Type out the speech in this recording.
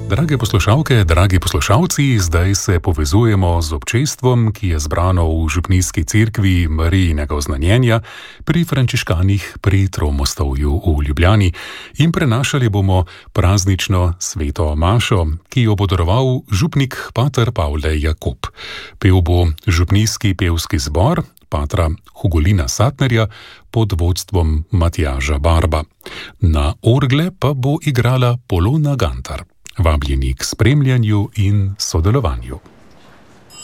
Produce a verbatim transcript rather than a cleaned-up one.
Drage poslušalke, dragi poslušalci, zdaj se povezujemo z občestvom, ki je zbrano v župnijski cerkvi Marijinega oznanjenja pri frančiškanih pri Tromostovju v Ljubljani in prenašali bomo praznično sveto mašo, ki jo bo daroval župnik pater Pavle Jakob. Pel bo župnijski pevski zbor patra Hugolina Satnerja pod vodstvom Matjaža Barba. Na orgle pa bo igrala Polona Gantar. Vabljeni k spremljanju in sodelovanju.